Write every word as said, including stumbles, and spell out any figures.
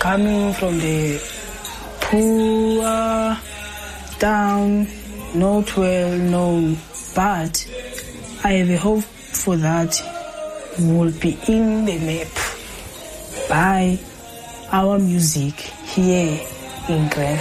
coming from the poor, down, not well known, but I have a hope for that we will be in the map by our music here in Grand